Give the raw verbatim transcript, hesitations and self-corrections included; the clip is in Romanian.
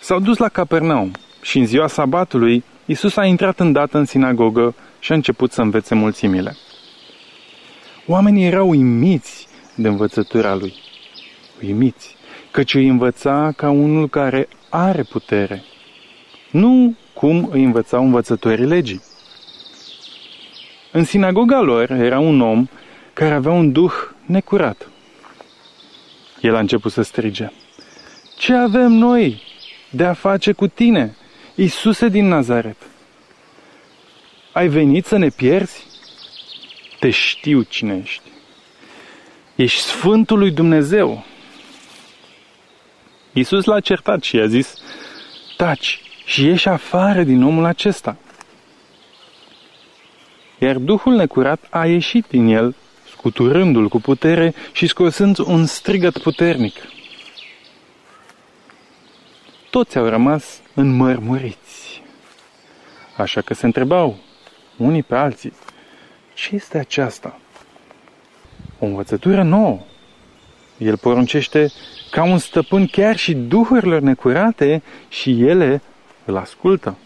S-au dus la Capernaum și în ziua sabatului Iisus a intrat îndată în sinagogă și a început să învețe mulțimile. Oamenii erau uimiți de învățătura lui. Uimiți, căci îi învăța ca unul care are putere. Nu cum îi învățau învățătorii legii. În sinagoga lor era un om care avea un duh necurat. El a început să strige: "Ce avem noi de a face cu tine, Iisuse din Nazaret? Ai venit să ne pierzi? Te știu cine ești. Ești Sfântul lui Dumnezeu." Iisus l-a certat și i-a zis: "Taci și ieși afară din omul acesta." Iar duhul necurat a ieșit din el, scuturându-l cu putere și scosând un strigăt puternic. Toți au rămas înmărmuriți, așa că se întrebau unii pe alții: ce este aceasta? O învățătură nouă. El poruncește ca un stăpân chiar și duhurilor necurate și ele îl ascultă.